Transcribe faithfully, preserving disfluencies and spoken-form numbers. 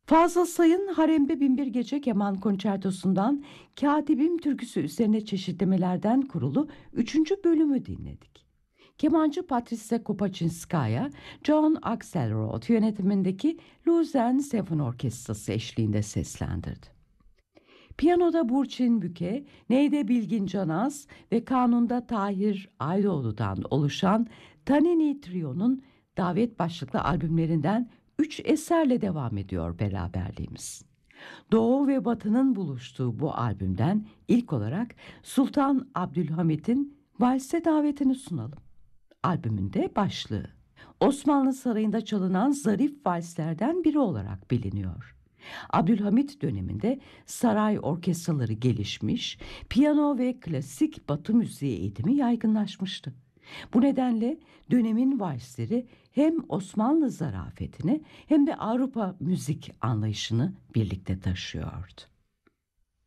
Fazıl Say'ın Haremde Binbir Gece Keman Konçertosu'ndan Katibim türküsü üzerine çeşitlemelerden kurulu üçüncü bölümü dinledik. Kemancı Patrice Kopaczynskaya, John Axelrod yönetimindeki Lausanne Senfoni Orkestrası eşliğinde seslendirdi. Piyanoda Burçin Büke, neyde Bilgin Canaz ve kanunda Tahir Aydoğdu'dan oluşan Tanini Trio'nun davet başlıklı albümlerinden üç eserle devam ediyor beraberliğimiz. Doğu ve Batı'nın buluştuğu bu albümden ilk olarak Sultan Abdülhamit'in Valse davetini sunalım. Albümün de başlığı. Osmanlı Sarayı'nda çalınan zarif valslerden biri olarak biliniyor. Abdülhamit döneminde saray orkestraları gelişmiş, piyano ve klasik Batı müziği eğitimi yaygınlaşmıştı. Bu nedenle dönemin valsleri hem Osmanlı zarafetini hem de Avrupa müzik anlayışını birlikte taşıyordu.